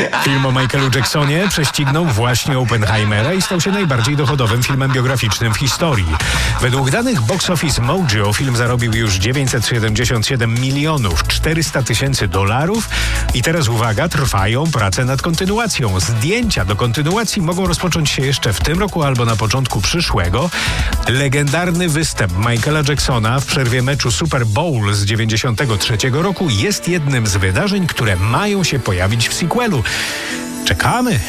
Film o Michaelu Jacksonie prześcignął właśnie Oppenheimera i stał się najbardziej dochodowym filmem biograficznym w historii. Według danych Box Office Mojo film zarobił już 977 milionów 400 tysięcy dolarów i teraz uwaga, trwają prace nad kontynuacją. Zdjęcia do kontynuacji mogą rozpocząć się jeszcze w tym roku albo na początku przyszłego. Legendarny występ Michaela Jacksona w przerwie meczu Super Bowl z 93 roku jest jednym z wydarzeń, które mają się pojawić w sequelu. Czekamy.